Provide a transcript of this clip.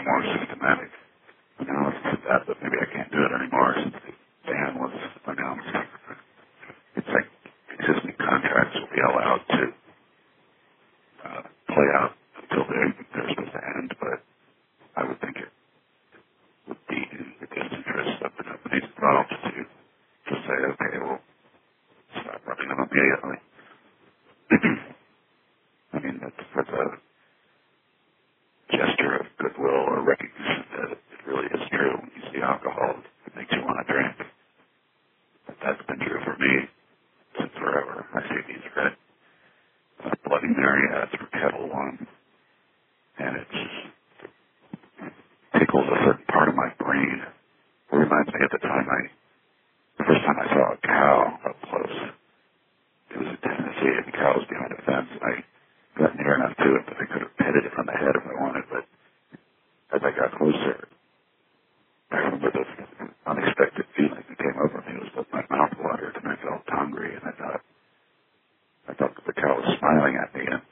more systematic analysis of that, but maybe I can't do it anymore since the ban was announced. It's like existing contracts will be allowed to play out until they're supposed to end, but I would think it would be in the best interest of the companies involved to say, okay, we'll stop running them immediately. I mean, that's a gesture of goodwill or recognition that it really is true. When you see alcohol, it makes you want to drink. But that's been true for me since forever. I see these red Bloody Mary ads for Kettle One, and it just tickles a certain part of my brain. It reminds me at the first time I saw a cow up close. It was in Tennessee, and the cow was behind a fence, and I got near enough to it that I could have petted it on the head if I wanted, but as I got closer, I remember this unexpected feeling that came over me. It was that my mouth watered, and I felt hungry, and I thought the cow was smiling at me, and